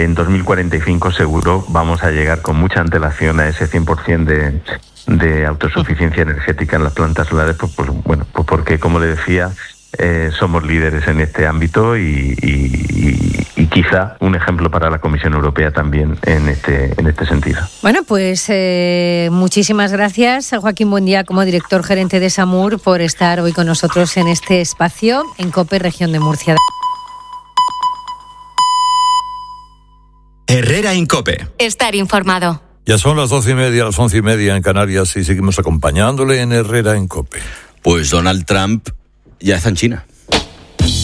en 2045 seguro vamos a llegar con mucha antelación a ese 100% de autosuficiencia energética en las plantas solares, pues porque, como le decía, somos líderes en este ámbito y quizá un ejemplo para la Comisión Europea también en este sentido. Bueno, pues muchísimas gracias a Joaquín Buendía, como director gerente de Samur, por estar hoy con nosotros en este espacio en COPE Región de Murcia. Herrera en COPE. Estar informado. Ya son las 12:30, las 11:30 en Canarias y seguimos acompañándole en Herrera en COPE. Pues Donald Trump ya está en China.